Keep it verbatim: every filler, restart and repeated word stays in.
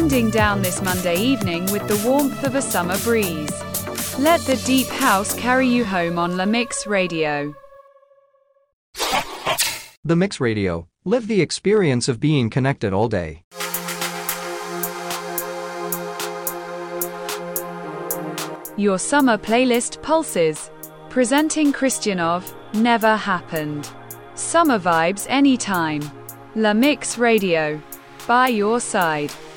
winding down this Monday evening with the warmth of a summer breeze. Let the deep house carry you home on La Mix Radio. The Mix Radio. Live the experience of being connected all day. Your summer playlist pulses. Presenting Christianov, Never Happened. Summer vibes anytime. La Mix Radio. By your side.